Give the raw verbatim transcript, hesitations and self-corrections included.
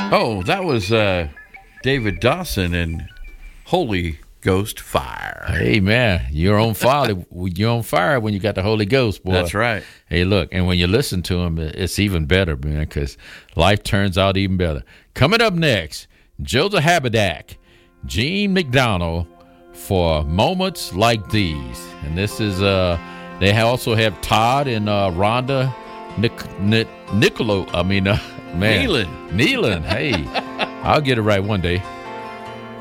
Oh, that was uh, David Dawson and Holy Ghost Fire. Hey, man, you're on fire. You're on fire when you got the Holy Ghost, boy. That's right. Hey, look, and when you listen to him, it's even better, man, because life turns out even better. Coming up next, Joseph Habedack, Gene McDonald for Moments Like These. And this is, uh, they also have Todd and uh, Rhonda Nic- Nic- Nicolo. I mean, uh, man. Nealon. Nealon, hey. I'll get it right one day.